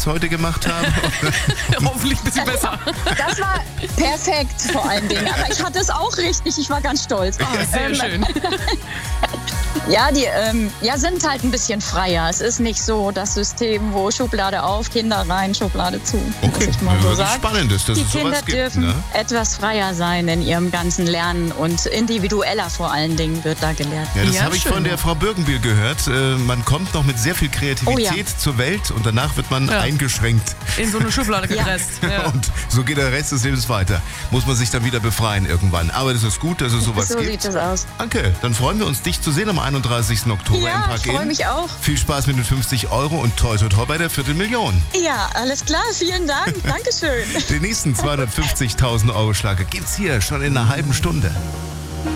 Quiz heute gemacht habe? Hoffentlich ein bisschen besser. Das war perfekt vor allen Dingen. Aber ich hatte es auch richtig. Ich war ganz stolz. Sehr schön. Ja, die sind halt ein bisschen freier. Es ist nicht so das System, wo Schublade auf, Kinder rein, Schublade zu. Muss Okay, ich mal so was sagen. spannend ist, dass Die es Kinder sowas gibt. dürfen Ne? etwas freier sein in ihrem ganzen Lernen und individueller vor allen Dingen wird da gelehrt. Ja, das Ja, habe ich schön. von der Frau Birkenbiel gehört. Man kommt noch mit sehr viel Kreativität zur Welt und danach wird man eingeschränkt. In so eine Schublade gepresst. Ja. Und so geht der Rest des Lebens weiter. Muss man sich dann wieder befreien irgendwann. Aber das ist gut, dass es sowas So gibt. sieht es aus. Danke, dann freuen wir uns, dich zu sehen am 31. Oktober im Ja, Park ich freue Inn. mich auch. Viel Spaß mit den 50 Euro und toi toi toi bei der Viertelmillion. Ja, alles klar. Vielen Dank. Dankeschön. Den nächsten 250.000 Euro Schlager gibt's hier schon in einer halben Stunde.